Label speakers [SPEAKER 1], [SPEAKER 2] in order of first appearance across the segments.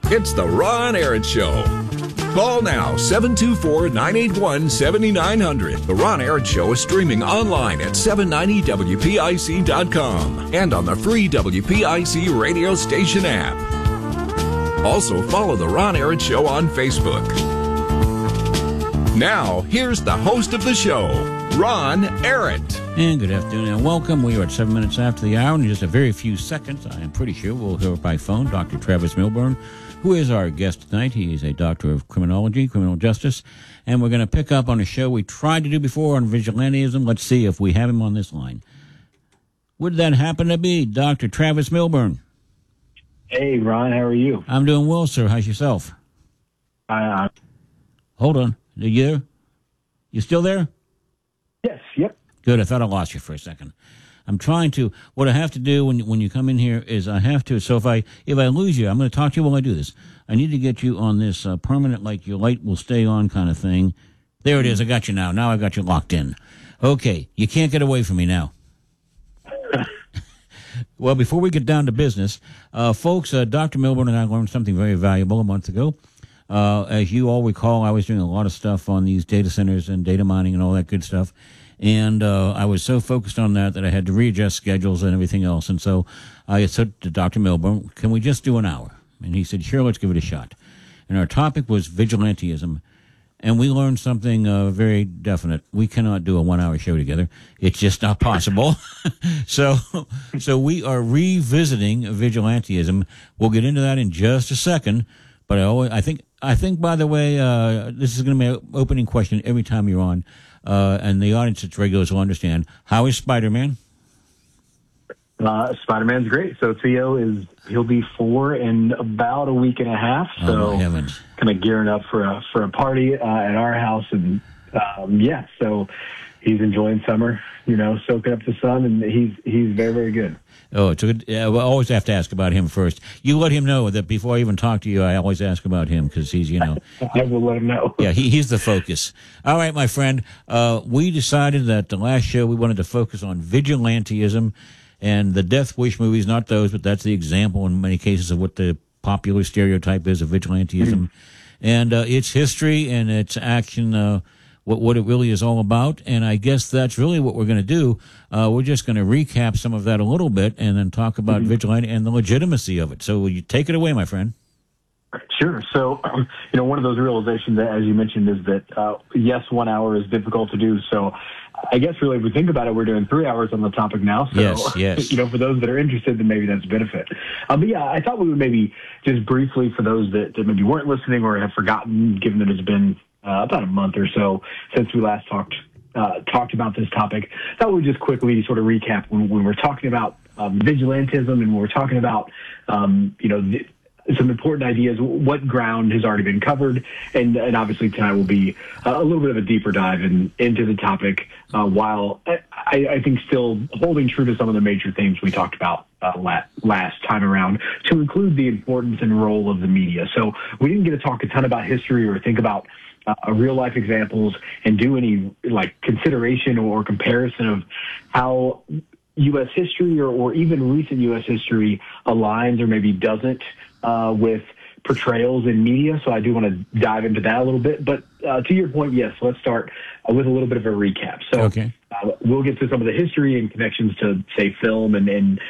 [SPEAKER 1] It's the Ron Aaron Show. Call now, 724-981-7900. The Ron Aaron Show is streaming online at 790WPIC.com and on the free WPIC radio station app. Also, follow The Ron Aaron Show on Facebook. Now, here's the host of the show, Ron Aaron.
[SPEAKER 2] And good afternoon and welcome. We are at 7 minutes after the hour. In just a very few seconds, I am pretty sure we'll hear by phone Dr. Travis Milburn, who is our guest tonight. He is a doctor of criminology, criminal justice, and we're going to pick up on a show we tried to do before on vigilantism. Let's see if we have him on this line. Would that happen to be Dr. Travis Milburn?
[SPEAKER 3] Hey, Ron, how are you?
[SPEAKER 2] I'm doing well, sir. How's yourself? Hold on. Are you there? You still there?
[SPEAKER 3] Yes, yep.
[SPEAKER 2] Good. I thought I lost you for a second. I'm trying to. What I have to do when you come in here is I have to. So if I lose you, I'm going to talk to you while I do this. I need to get you on this permanent, like your light will stay on kind of thing. There it is. I got you now. Now I got you locked in. Okay. You can't get away from me now. Well, before we get down to business, folks, Dr. Milburn and I learned something very valuable a month ago. As you all recall, I was doing a lot of stuff on these data centers and data mining and all that good stuff. And I was so focused on that I had to readjust schedules and everything else. And so I said to Dr. Milburn, can we just do an hour? And he said, sure, let's give it a shot. And our topic was vigilantism. And we learned something very definite. We cannot do a 1 hour show together. It's just not possible. So we are revisiting vigilantism. We'll get into that in just a second. But I think, by the way, this is going to be an opening question every time you're on. And the audience that's regulars will understand. How is Spider-Man?
[SPEAKER 3] Spider-Man's great. So Theo he'll be 4 in about a week and a half. So kind of gearing up for a party at our house, and so he's enjoying summer, soaking up the sun, and he's very, very good.
[SPEAKER 2] Oh, it's good. I always have to ask about him first. You let him know that before I even talk to you, I always ask about him because he's,
[SPEAKER 3] I will let him know.
[SPEAKER 2] Yeah, he's the focus. All right, my friend. We decided that the last show we wanted to focus on vigilantism and the Death Wish movies, not those, but that's the example in many cases of what the popular stereotype is of vigilantism. And its history and its action, what it really is all about. And I guess that's really what we're going to do. We're just going to recap some of that a little bit and then talk about vigilante and the legitimacy of it. So will you take it away, my friend?
[SPEAKER 3] Sure. So, one of those realizations that, as you mentioned, is that, yes, 1 hour is difficult to do. So I guess really if we think about it, we're doing 3 hours on the topic now. So,
[SPEAKER 2] yes.
[SPEAKER 3] For those that are interested, then maybe that's a benefit. But yeah, I thought we would maybe just briefly, for those that maybe weren't listening or have forgotten, given that it's been about a month or so since we last talked about this topic, I thought we would just quickly sort of recap when we're talking about vigilantism and when we're talking about, some important ideas, what ground has already been covered, and obviously tonight will be a little bit of a deeper dive into the topic, while I think still holding true to some of the major themes we talked about last time around, to include the importance and role of the media. So we didn't get to talk a ton about history or think about real life examples and do any consideration or comparison of how U.S. history or even recent U.S. history aligns or maybe doesn't with portrayals in media. So I do want to dive into that a little bit. But to your point, yes, let's start with a little bit of a recap. So
[SPEAKER 2] okay.
[SPEAKER 3] We'll get to some of the history and connections to, say, film and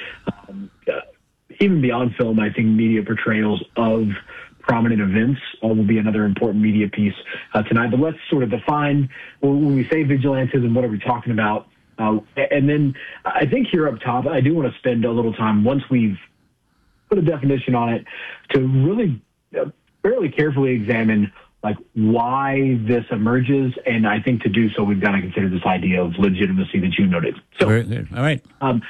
[SPEAKER 3] even beyond film. I think media portrayals of prominent events will be another important media piece tonight. But let's sort of define, when we say vigilantism, what are we talking about? And then I think here up top, I do want to spend a little time, once we've put a definition on it, to really fairly carefully examine why this emerges. And I think to do so, we've got to consider this idea of legitimacy that you noted. So,
[SPEAKER 2] very good. All right.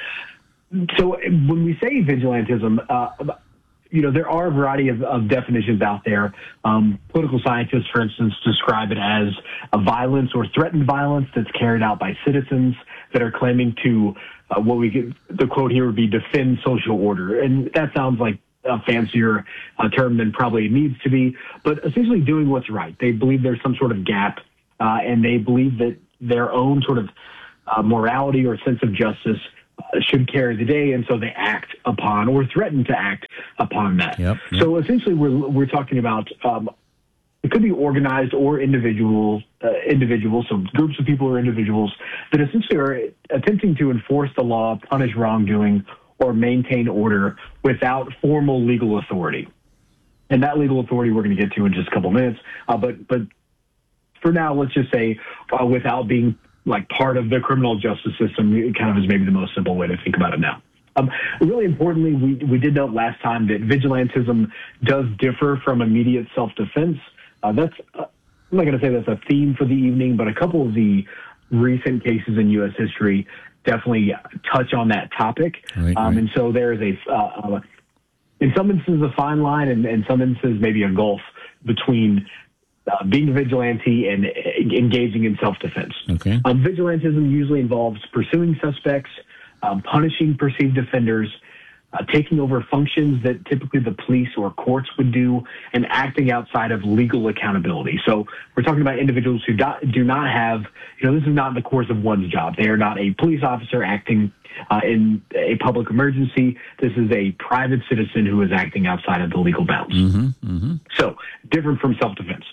[SPEAKER 3] So when we say vigilantism, there are a variety of definitions out there. Political scientists, for instance, describe it as a violence or threatened violence that's carried out by citizens that are claiming to, the quote here would be, defend social order. And that sounds like a fancier term than probably it needs to be, but essentially doing what's right. They believe there's some sort of gap, and they believe that their own sort of morality or sense of justice should carry the day, and so they act upon or threaten to act upon that.
[SPEAKER 2] Yep.
[SPEAKER 3] So essentially, we're talking about it could be organized or individuals, so groups of people or individuals that essentially are attempting to enforce the law, punish wrongdoing, or maintain order without formal legal authority. And that legal authority we're going to get to in just a couple minutes. But for now, let's just say without being like part of the criminal justice system, it kind of is maybe the most simple way to think about it now. Really importantly, we did note last time that vigilantism does differ from immediate self-defense. I'm not going to say that's a theme for the evening, but a couple of the recent cases in U.S. history definitely touch on that topic.
[SPEAKER 2] Right.
[SPEAKER 3] And so there is in some instances, a fine line, and in some instances, maybe a gulf between being a vigilante and engaging in self-defense.
[SPEAKER 2] Okay.
[SPEAKER 3] Vigilantism usually involves pursuing suspects, punishing perceived offenders, taking over functions that typically the police or courts would do, and acting outside of legal accountability. So we're talking about individuals who do not have, this is not in the course of one's job. They are not a police officer acting in a public emergency. This is a private citizen who is acting outside of the legal bounds.
[SPEAKER 2] Mm-hmm, mm-hmm.
[SPEAKER 3] So different from self-defense.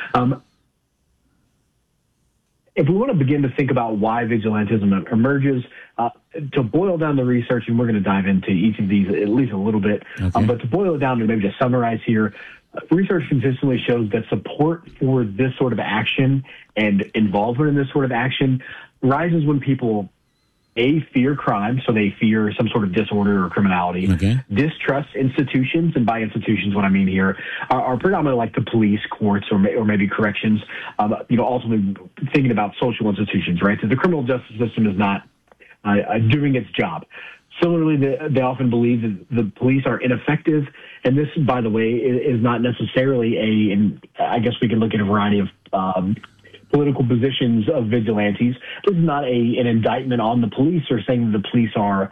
[SPEAKER 3] If we want to begin to think about why vigilantism emerges, to boil down the research, and we're going to dive into each of these at least a little bit,
[SPEAKER 2] okay.
[SPEAKER 3] But to boil it down to maybe just summarize here, research consistently shows that support for this sort of action and involvement in this sort of action rises when people fear crime, so they fear some sort of disorder or criminality,
[SPEAKER 2] okay.
[SPEAKER 3] distrust institutions, and by institutions, what I mean here are predominantly like the police, courts, or maybe corrections, ultimately thinking about social institutions, right? So the criminal justice system is not doing its job. Similarly, they often believe that the police are ineffective, and this, by the way, is not necessarily and I guess we can look at a variety of political positions of vigilantes. This is not an indictment on the police or saying that the police are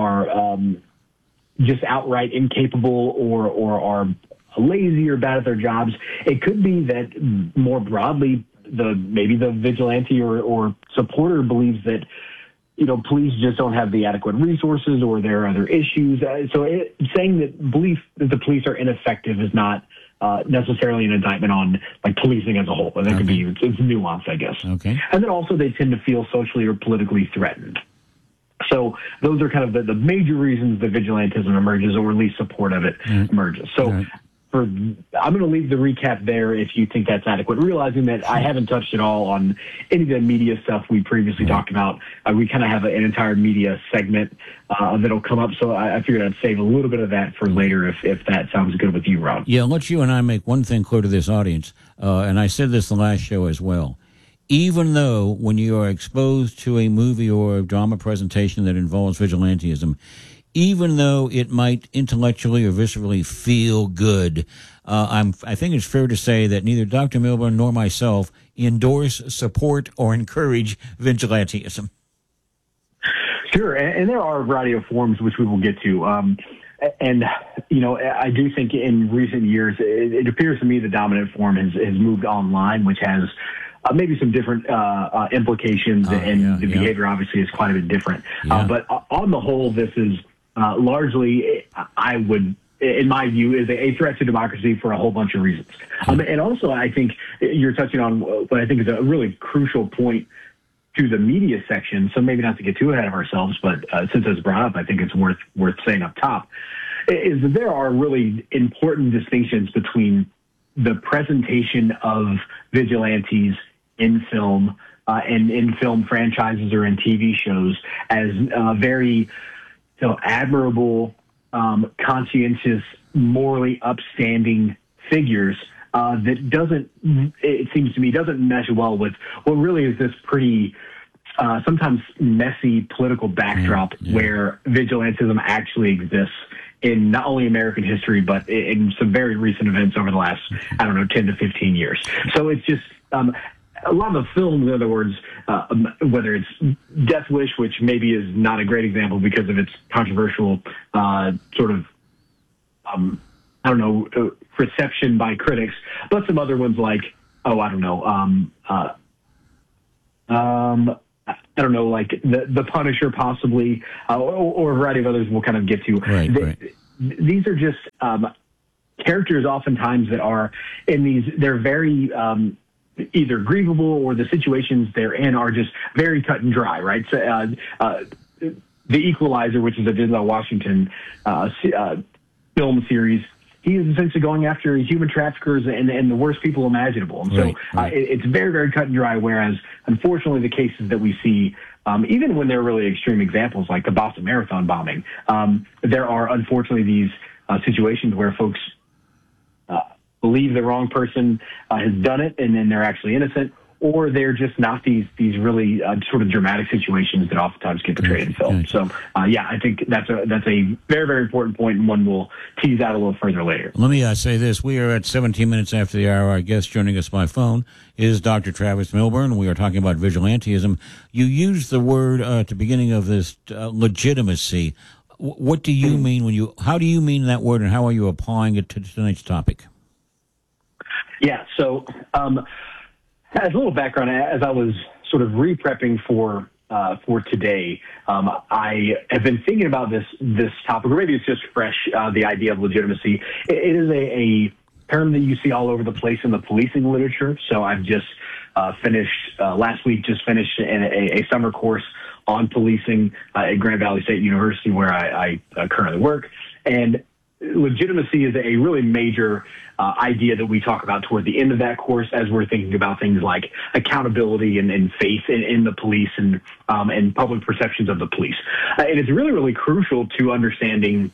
[SPEAKER 3] just outright incapable or are lazy or bad at their jobs. It could be that more broadly, maybe the vigilante or supporter believes that police just don't have the adequate resources or there are other issues. Saying that belief that the police are ineffective is not necessarily an indictment on like policing as a whole, but that could be it's nuanced, I guess.
[SPEAKER 2] Okay.
[SPEAKER 3] And then also they tend to feel socially or politically threatened. So those are kind of the major reasons that vigilantism emerges, or at least support of it emerges. So I'm going to leave the recap there if you think that's adequate, realizing that I haven't touched at all on any of the media stuff we previously talked about. We kind of have an entire media segment that'll come up, so I figured I'd save a little bit of that for later if that sounds good with you, Ron.
[SPEAKER 2] Yeah, let you and I make one thing clear to this audience, and I said this the last show as well. Even though when you are exposed to a movie or a drama presentation that involves vigilantism, even though it might intellectually or viscerally feel good, I think it's fair to say that neither Dr. Milburn nor myself endorse, support, or encourage vigilantism.
[SPEAKER 3] Sure, and there are a variety of forms which we will get to. I do think in recent years, it appears to me the dominant form has moved online, which has maybe some different implications, and the behavior obviously is quite a bit different.
[SPEAKER 2] Yeah.
[SPEAKER 3] But on the whole, this is largely, I would, in my view, is a threat to democracy for a whole bunch of reasons. And also, I think you're touching on what I think is a really crucial point to the media section. So maybe not to get too ahead of ourselves, but since it's brought up, I think it's worth saying up top, is that there are really important distinctions between the presentation of vigilantes in film and in film franchises or in TV shows as very admirable, conscientious, morally upstanding figures that it seems to me, doesn't mesh well with what really is this pretty sometimes messy political backdrop where vigilantism actually exists in not only American history, but in some very recent events over the last, 10 to 15 years. So it's just a lot of the films, in other words, whether it's Death Wish, which maybe is not a great example because of its controversial reception by critics, but some other ones like, I don't know, like the Punisher possibly, or a variety of others we'll kind of get to.
[SPEAKER 2] Right.
[SPEAKER 3] These are just characters oftentimes that are in these, they're very either grievable, or the situations they're in are just very cut and dry, right? So, The Equalizer, which is a Denzel Washington film series, he is essentially going after human traffickers and the worst people imaginable. And so it's very, very cut and dry, whereas, unfortunately, the cases that we see, even when they're really extreme examples, like the Boston Marathon bombing, there are, unfortunately, these situations where folks believe the wrong person has done it, and then they're actually innocent, or they're just not these really sort of dramatic situations that oftentimes get portrayed in film. So, I think that's a very, very important point, and one we'll tease out a little further later.
[SPEAKER 2] Let me say this. We are at 17 minutes after the hour. Our guest joining us by phone is Dr. Travis Milburn. We are talking about vigilantism. You used the word at the beginning of this, legitimacy. What do you mean how do you mean that word, and how are you applying it to tonight's topic?
[SPEAKER 3] Yeah, so as a little background, as I was sort of re-prepping for today, I have been thinking about this topic, or maybe it's just fresh, the idea of legitimacy. It is a term that you see all over the place in the policing literature. So I've just last week a summer course on policing at Grand Valley State University, where I currently work. And legitimacy is a really major idea that we talk about toward the end of that course, as we're thinking about things like accountability and faith in the police and public perceptions of the police. And it's really, really crucial to understanding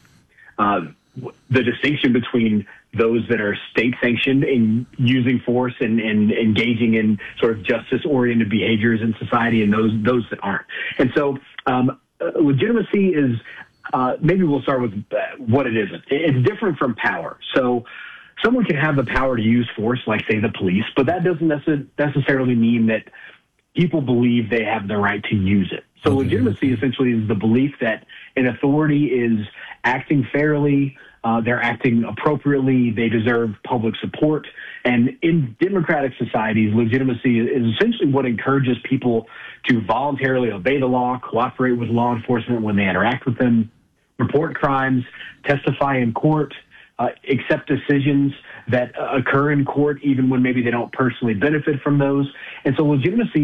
[SPEAKER 3] the distinction between those that are state-sanctioned in using force and engaging in sort of justice-oriented behaviors in society, and those that aren't. And so legitimacy is, maybe we'll start with what it isn't. It's different from power. So someone can have the power to use force, like, say, the police, but that doesn't necessarily mean that people believe they have the right to use it. So legitimacy essentially is the belief that an authority is acting fairly, they're acting appropriately, they deserve public support. And in democratic societies, legitimacy is essentially what encourages people to voluntarily obey the law, cooperate with law enforcement when they interact with them, report crimes, testify in court, accept decisions that occur in court, even when maybe they don't personally benefit from those. And so legitimacy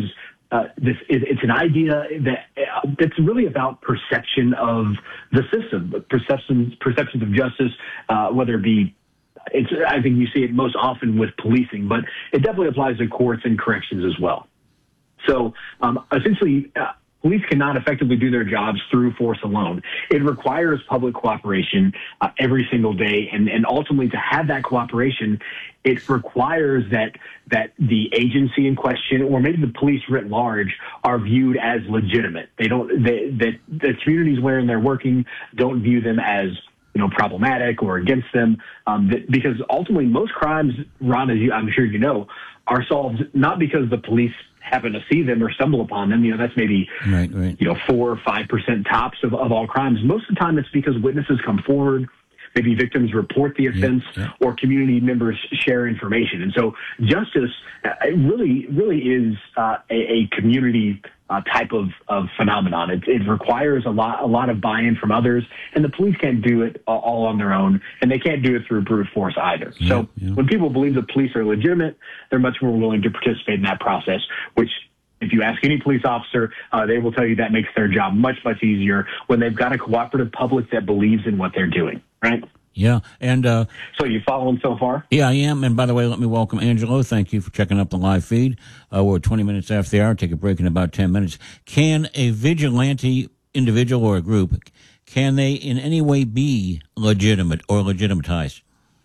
[SPEAKER 3] it's an idea that's really about perception of the system, perceptions of justice, whether it be, I think you see it most often with policing, but it definitely applies to courts and corrections as well. So essentially, police cannot effectively do their jobs through force alone. It requires public cooperation every single day, and ultimately, to have that cooperation, it requires that the agency in question, or maybe the police writ large, are viewed as legitimate. That the communities wherein they're working don't view them as problematic or against them, because ultimately most crimes, Ron, as I'm sure you know, are solved not because the police happen to see them or stumble upon them. That's maybe 4 or 5% tops of all crimes. Most of the time, it's because witnesses come forward, maybe victims report the offense, or community members share information. And so, justice really is a community type of phenomenon. It requires a lot of buy-in from others, and the police can't do it all on their own, and they can't do it through brute force either. So when people believe the police are legitimate, they're much more willing to participate in that process, which, if you ask any police officer, they will tell you that makes their job much, much easier when they've got a cooperative public that believes in what they're doing, right?
[SPEAKER 2] Yeah, and
[SPEAKER 3] so you following so far?
[SPEAKER 2] Yeah, I am. And by the way, let me welcome Angelo. Thank you for checking up the live feed. We're 20 minutes after the hour. Take a break in about 10 minutes. Can a vigilante individual or a group, can they in any way be legitimate or legitimatized?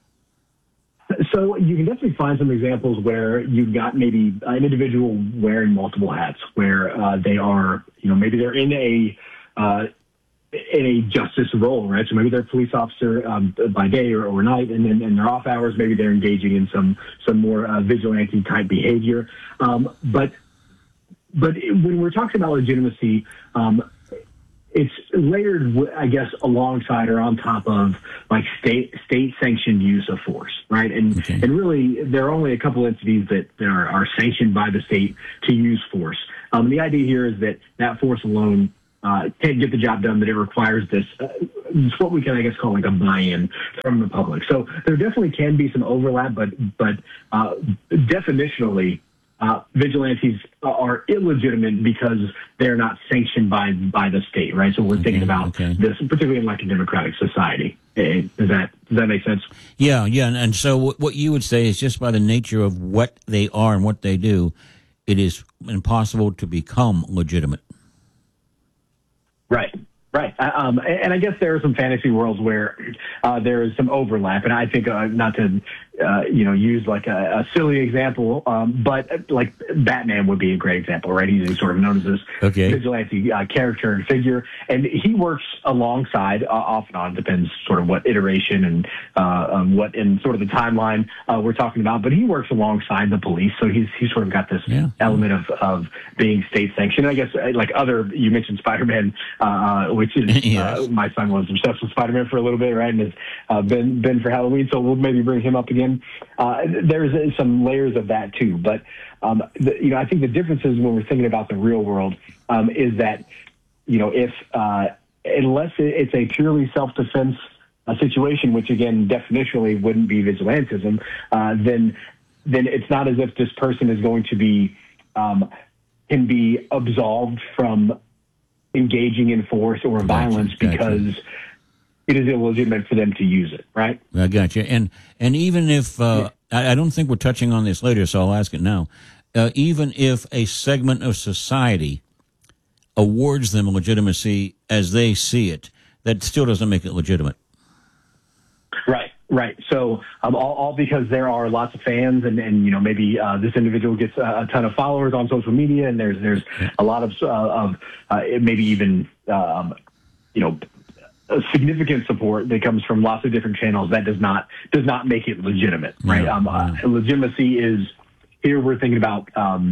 [SPEAKER 3] So you can definitely find some examples where you've got maybe an individual wearing multiple hats, where they are, maybe they're in a justice role, right? So maybe they're a police officer by day or night, and then in their off hours, maybe they're engaging in some more vigilante type behavior. But when we're talking about legitimacy, it's layered, I guess, alongside or on top of like state sanctioned use of force, right? And really, there are only a couple entities that are sanctioned by the state to use force. The idea here is that force alone can't get the job done, that it requires this. It's what we can, I guess, call like a buy-in from the public. So there definitely can be some overlap, but definitionally, vigilantes are illegitimate because they're not sanctioned by the state, right? So we're thinking about this, particularly in like a democratic society. Does that make sense?
[SPEAKER 2] Yeah. And so what you would say is just by the nature of what they are and what they do, it is impossible to become legitimate.
[SPEAKER 3] Right. And I guess there are some fantasy worlds where there is some overlap, and I think not to use like a silly example, but like Batman would be a great example, right? He's sort of known as this vigilante character and figure, and he works alongside, off and on, depends sort of what iteration and what in sort of the timeline we're talking about, but he works alongside the police, so he's sort of got this element of being state sanctioned. I guess like you mentioned Spider-Man, which is my son was obsessed with Spider-Man for a little bit, right? And has been for Halloween, so we'll maybe bring him up again. There's some layers of that too, but I think the difference is when we're thinking about the real world is that if unless it's a purely self-defense situation, which again definitionally wouldn't be vigilantism, then it's not as if this person is going to be can be absolved from engaging in force or violence because it is illegitimate for them to use it, right?
[SPEAKER 2] I got you. And even if, I don't think we're touching on this later, so I'll ask it now. Even if a segment of society awards them legitimacy as they see it, that still doesn't make it legitimate.
[SPEAKER 3] Right. So all because there are lots of fans and maybe this individual gets a ton of followers on social media, and there's a lot of maybe even significant support that comes from lots of different channels. That does not make it legitimate, right? Legitimacy is here. We're thinking about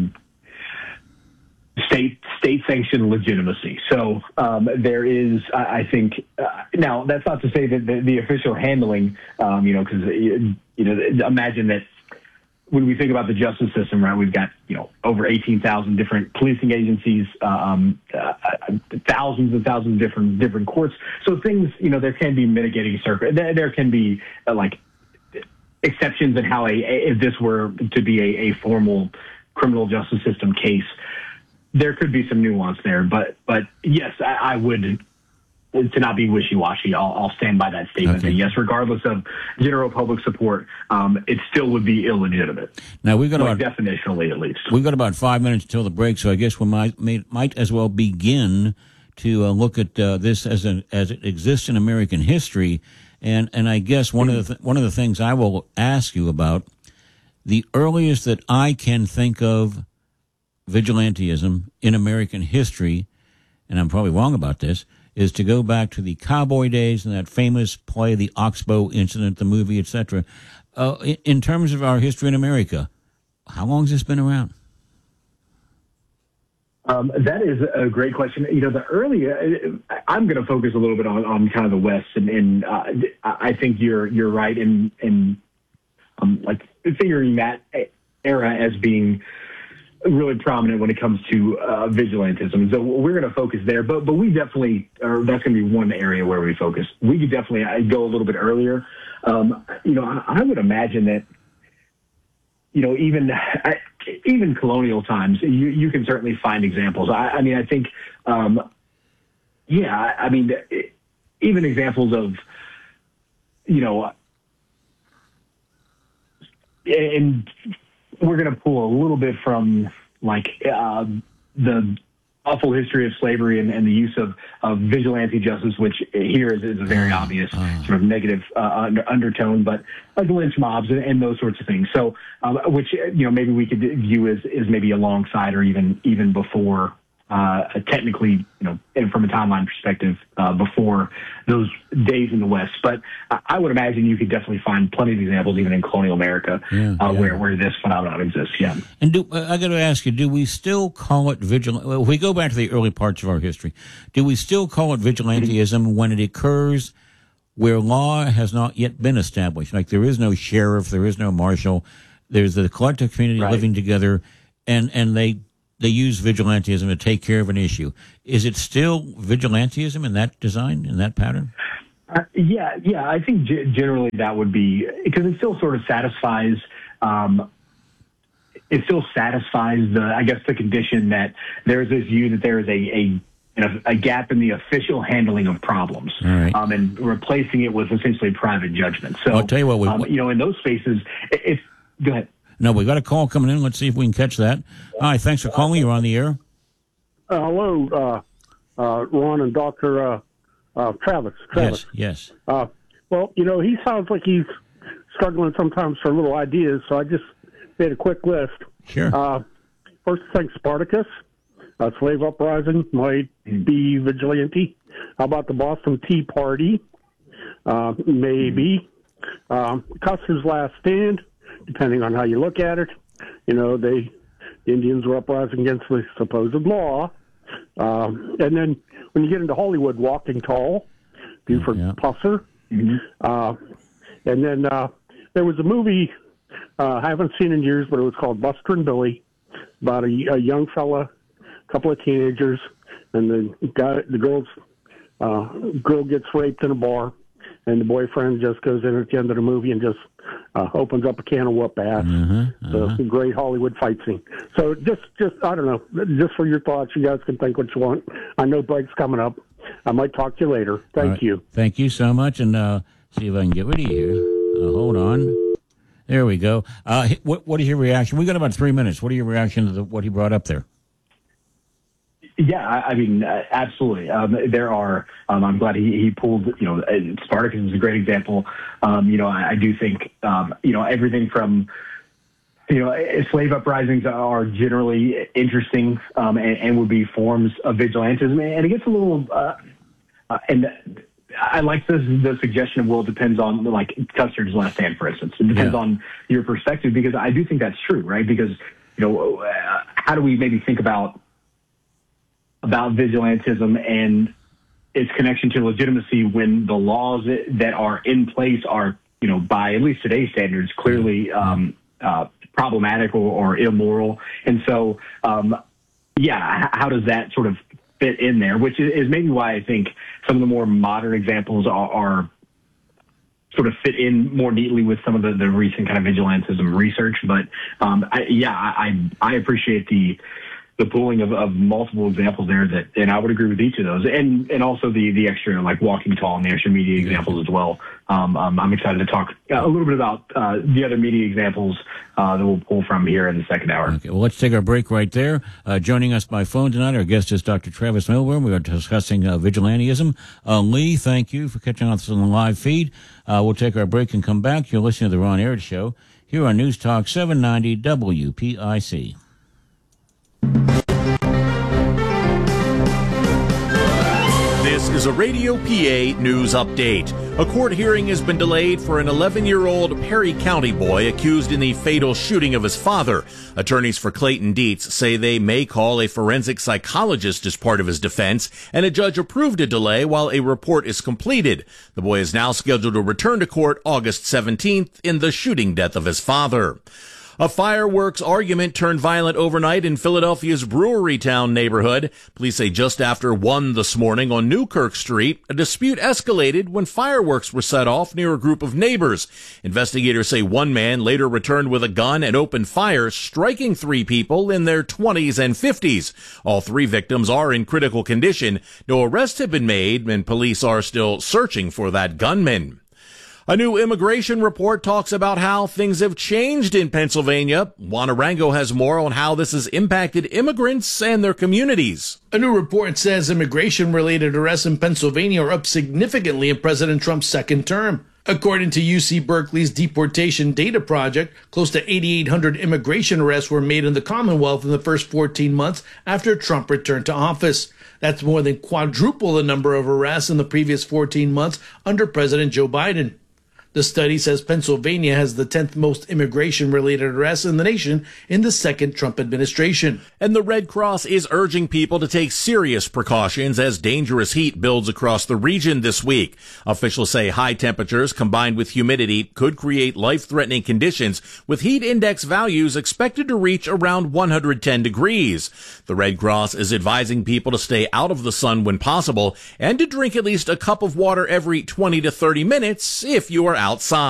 [SPEAKER 3] state sanctioned legitimacy. So there is, I think, now that's not to say that the official handling, because imagine that when we think about the justice system, right, we've got over 18,000 different policing agencies, thousands and thousands of different courts. So things, there can be mitigating there can be like exceptions in how if this were to be a formal criminal justice system case. There could be some nuance there, but yes, I would, to not be wishy-washy, I'll stand by that statement that yes, regardless of general public support, it still would be illegitimate.
[SPEAKER 2] Now we've got
[SPEAKER 3] definitionally at least.
[SPEAKER 2] We've got about 5 minutes until the break, so I guess we might as well begin to look at this as it exists in American history, and I guess one of the things I will ask you about, the earliest that I can think of vigilantism in American history, and I'm probably wrong about this, is to go back to the cowboy days and that famous play, the Oxbow Incident, the movie, etc. In terms of our history in America, how long has this been around?
[SPEAKER 3] That is a great question. The early, I'm going to focus a little bit on kind of the West, and I think you're right in like figuring that era as being really prominent when it comes to vigilantism. So we're going to focus there, but we definitely, that's going to be one area where we focus. We could definitely go a little bit earlier. I would imagine that, even colonial times, you can certainly find examples. I think, even examples of, and we're going to pull a little bit from like the awful history of slavery and the use of vigilante justice, which here is a very obvious sort of negative undertone, but like lynch mobs and those sorts of things. So, which maybe we could view as maybe alongside or even before technically, and from a timeline perspective, before those days in the West. But I would imagine you could definitely find plenty of examples, even in colonial America, where this phenomenon exists. Yeah.
[SPEAKER 2] And I got to ask you, do we still call it vigilante? Well, if we go back to the early parts of our history, do we still call it vigilantism when it occurs where law has not yet been established? Like there is no sheriff, there is no marshal, there's the collective community living together, and they use vigilantism to take care of an issue. Is it still vigilantism in that design, in that pattern?
[SPEAKER 3] Yeah. I think generally that would be, because it still sort of satisfies. It still satisfies the condition that there's this view that there is a gap in the official handling of problems, and replacing it with essentially private judgment. So
[SPEAKER 2] I'll tell you what,
[SPEAKER 3] in those spaces, go ahead.
[SPEAKER 2] No, we got a call coming in. Let's see if we can catch that. Hi, thanks for calling. You're on the air.
[SPEAKER 4] Hello, Ron and Dr. Travis.
[SPEAKER 2] Yes.
[SPEAKER 4] Well, he sounds like he's struggling sometimes for little ideas, so I just made a quick list.
[SPEAKER 2] Sure.
[SPEAKER 4] First thing, Spartacus, slave uprising might be vigilante. How about the Boston Tea Party? Maybe. Custer's Last Stand, depending on how you look at it. The Indians were uprising against the supposed law. And then when you get into Hollywood, Walking Tall, Buford Pusser. And then there was a movie I haven't seen in years, but it was called Buster and Billy, about a young fella, a couple of teenagers, and the girl gets raped in a bar, and the boyfriend just goes in at the end of the movie and just opens up a can of whoop ass. So it's a great Hollywood fight scene. So just I don't know, just for your thoughts, you guys can think what you want. I know break's coming up. I might talk to you later. Thank you.
[SPEAKER 2] Thank you so much, and see if I can get rid of you. Hold on. There we go. What is your reaction? We got about 3 minutes. What are your reaction to what he brought up there?
[SPEAKER 3] Yeah, I mean, absolutely. There are. I'm glad he pulled. Spartacus is a great example. I do think. Everything from. Slave uprisings are generally interesting and would be forms of vigilantism, and it gets a little. And I like the suggestion of, well, it depends on, like Custer's Last Stand, for instance. It depends on your perspective, because I do think that's true, right? Because how do we maybe think about vigilantism and its connection to legitimacy when the laws that are in place are, by at least today's standards, clearly problematic or immoral. And so, how does that sort of fit in there? Which is maybe why I think some of the more modern examples are sort of fit in more neatly with some of the recent kind of vigilantism research. But I appreciate the pooling of multiple examples there and I would agree with each of those, and also the extra, like Walking Tall and the extra media examples as well. I'm excited to talk a little bit about the other media examples that we'll pull from here in the second hour.
[SPEAKER 2] Okay, well, let's take our break right there. Joining us by phone tonight, our guest is Dr. Travis Milburn. We are discussing vigilantism. Lee, thank you for catching us on the live feed. We'll take our break and come back. You're listening to the Ron Aird Show here on News Talk 790 WPIC.
[SPEAKER 5] This is a Radio PA news update. A court hearing has been delayed for an 11-year-old Perry County boy accused in the fatal shooting of his father. Attorneys for Clayton Dietz say they may call a forensic psychologist as part of his defense, and a judge approved a delay while a report is completed. The boy is now scheduled to return to court August 17th in the shooting death of his father. A fireworks argument turned violent overnight in Philadelphia's Brewery Town neighborhood. Police say just after 1 this morning on Newkirk Street, a dispute escalated when fireworks were set off near a group of neighbors. Investigators say one man later returned with a gun and opened fire, striking 3 people in their 20s and 50s. All 3 victims are in critical condition. No arrests have been made, and police are still searching for that gunman. A new immigration report talks about how things have changed in Pennsylvania. Juan Arango has more on how this has impacted immigrants and their communities.
[SPEAKER 6] A new report says immigration-related arrests in Pennsylvania are up significantly in President Trump's second term. According to UC Berkeley's Deportation Data Project, close to 8,800 immigration arrests were made in the Commonwealth in the first 14 months after Trump returned to office. That's more than quadruple the number of arrests in the previous 14 months under President Joe Biden. The study says Pennsylvania has the 10th most immigration-related arrests in the nation in the second Trump administration.
[SPEAKER 5] And the Red Cross is urging people to take serious precautions as dangerous heat builds across the region this week. Officials say high temperatures combined with humidity could create life-threatening conditions, with heat index values expected to reach around 110 degrees. The Red Cross is advising people to stay out of the sun when possible and to drink at least a cup of water every 20 to 30 minutes if you are outside.